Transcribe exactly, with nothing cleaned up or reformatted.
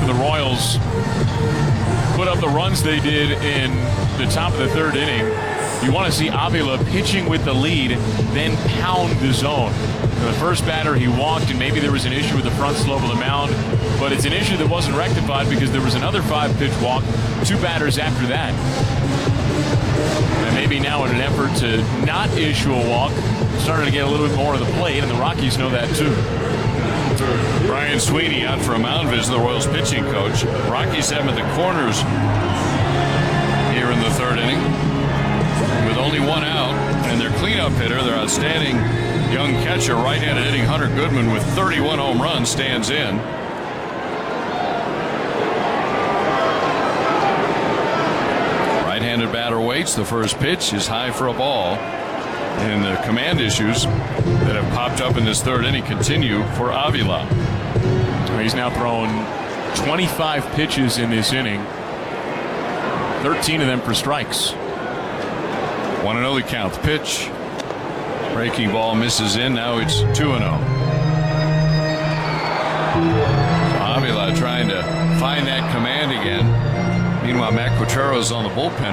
the Royals put up the runs they did in the top of the third inning, you want to see Avila pitching with the lead, then pound the zone. The first batter he walked, and maybe there was an issue with the front slope of the mound, but it's an issue that wasn't rectified because there was another five-pitch walk two batters after that. And maybe now in an effort to not issue a walk, starting to get a little bit more of the plate, and the Rockies know that too. Brian Sweeney out for a mound visit, the Royals pitching coach. Rockies have him at the corners here in the third inning with only one out, and their cleanup hitter, their outstanding young catcher, right-handed hitting Hunter Goodman with thirty-one home runs, stands in. Right-handed batter waits. The first pitch is high for a ball. And the command issues that have popped up in this third inning continue for Avila. He's now thrown twenty-five pitches in this inning, thirteen of them for strikes. one and oh the count. The pitch. Breaking ball misses in. Now it's two and oh. So Avila trying to find that command again. Meanwhile, Matt Quatrero's on the bullpen.